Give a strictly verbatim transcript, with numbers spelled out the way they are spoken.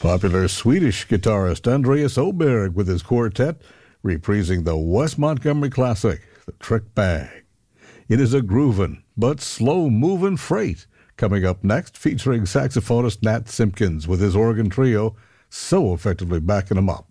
Popular Swedish guitarist Andreas Oberg with his quartet reprising the Wes Montgomery classic, The Trick Bag. It is a groovin' but slow-movin' freight. Coming up next, featuring saxophonist Nat Simpkins with his organ trio so effectively backing him up.